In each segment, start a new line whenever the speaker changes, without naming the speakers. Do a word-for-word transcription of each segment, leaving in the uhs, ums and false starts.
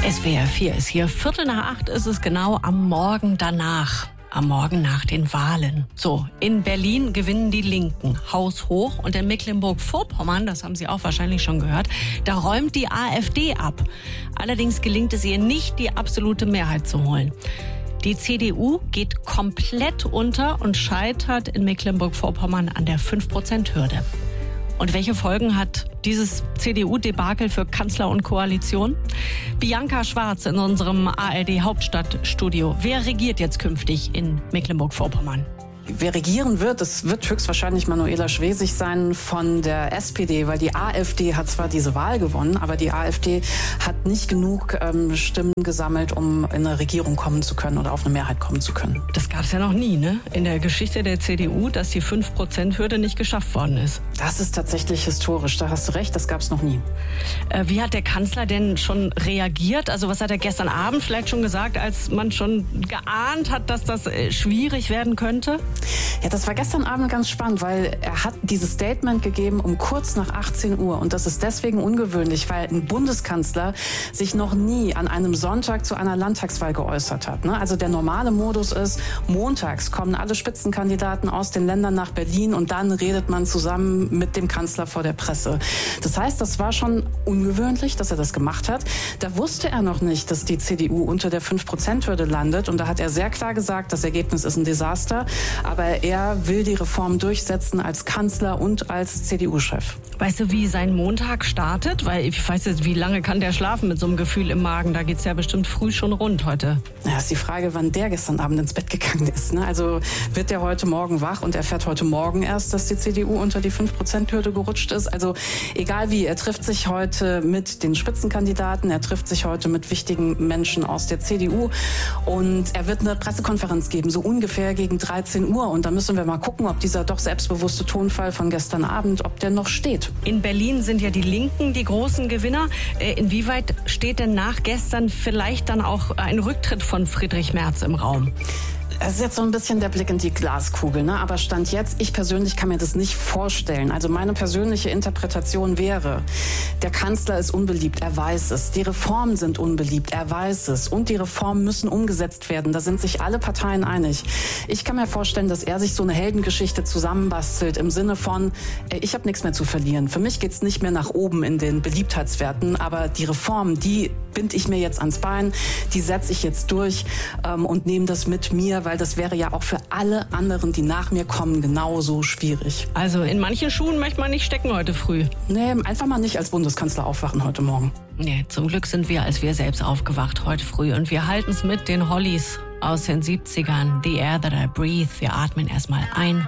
S W R vier ist hier. Viertel nach acht ist es genau am Morgen danach. Am Morgen nach den Wahlen. So, in Berlin gewinnen die Linken haushoch und in Mecklenburg-Vorpommern, das haben Sie auch wahrscheinlich schon gehört, da räumt die AfD ab. Allerdings gelingt es ihr nicht, die absolute Mehrheit zu holen. Die C D U geht komplett unter und scheitert in Mecklenburg-Vorpommern an der fünf Prozent Hürde. Und welche Folgen hat dieses C D U-Debakel für Kanzler und Koalition? Bianca Schwarz in unserem A R D-Hauptstadtstudio. Wer regiert jetzt künftig in Mecklenburg-Vorpommern?
Wer regieren wird, das wird höchstwahrscheinlich Manuela Schwesig sein von der S P D, weil die AfD hat zwar diese Wahl gewonnen, aber die AfD hat nicht genug ähm, Stimmen gesammelt, um in eine Regierung kommen zu können oder auf eine Mehrheit kommen zu können.
Das gab es ja noch nie, ne? In der Geschichte der C D U, dass die fünf Prozent Hürde nicht geschafft worden ist.
Das ist tatsächlich historisch, da hast du recht, das gab es noch nie.
Äh, wie hat der Kanzler denn schon reagiert? Also was hat er gestern Abend vielleicht schon gesagt, als man schon geahnt hat, dass das äh, schwierig werden könnte?
Ja, das war gestern Abend ganz spannend, weil er hat dieses Statement gegeben um kurz nach achtzehn Uhr. Und das ist deswegen ungewöhnlich, weil ein Bundeskanzler sich noch nie an einem Sonntag zu einer Landtagswahl geäußert hat. Also der normale Modus ist, montags kommen alle Spitzenkandidaten aus den Ländern nach Berlin und dann redet man zusammen mit dem Kanzler vor der Presse. Das heißt, das war schon ungewöhnlich, dass er das gemacht hat. Da wusste er noch nicht, dass die C D U unter der fünf Prozent Hürde landet. Und da hat er sehr klar gesagt, das Ergebnis ist ein Desaster. Aber er will die Reform durchsetzen als Kanzler und als C D U-Chef.
Weißt du, wie sein Montag startet? Weil ich weiß jetzt, wie lange kann der schlafen mit so einem Gefühl im Magen? Da geht's ja bestimmt früh schon rund heute.
Ja, ist die Frage, wann der gestern Abend ins Bett gegangen ist. Ne? Also wird der heute Morgen wach und erfährt heute Morgen erst, dass die C D U unter die fünf Prozent Hürde gerutscht ist. Also egal wie, er trifft sich heute mit den Spitzenkandidaten, er trifft sich heute mit wichtigen Menschen aus der C D U und er wird eine Pressekonferenz geben, so ungefähr gegen dreizehn Uhr. Und dann müssen wir mal gucken, ob dieser doch selbstbewusste Tonfall von gestern Abend, ob der noch steht.
In Berlin sind ja die Linken die großen Gewinner. Inwieweit steht denn nach gestern vielleicht dann auch ein Rücktritt von Friedrich Merz im Raum?
Es ist jetzt so ein bisschen der Blick in die Glaskugel, ne? Aber Stand jetzt, ich persönlich kann mir das nicht vorstellen. Also meine persönliche Interpretation wäre, der Kanzler ist unbeliebt, er weiß es. Die Reformen sind unbeliebt, er weiß es. Und die Reformen müssen umgesetzt werden. Da sind sich alle Parteien einig. Ich kann mir vorstellen, dass er sich so eine Heldengeschichte zusammenbastelt im Sinne von, ich habe nichts mehr zu verlieren. Für mich geht's nicht mehr nach oben in den Beliebtheitswerten, aber die Reformen, die binde ich mir jetzt ans Bein, die setze ich jetzt durch ähm, und nehme das mit mir, weil das wäre ja auch für alle anderen, die nach mir kommen, genauso schwierig.
Also in manchen Schuhen möchte man nicht stecken heute früh.
Nee, einfach mal nicht als Bundeskanzler aufwachen heute Morgen.
Nee, zum Glück sind wir als wir selbst aufgewacht heute früh und wir halten es mit den Hollies aus den siebzigern. The Air That I Breathe. Wir atmen erstmal ein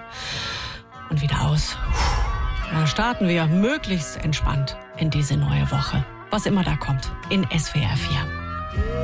und wieder aus. Dann starten wir möglichst entspannt in diese neue Woche. Was immer da kommt in S W R vier.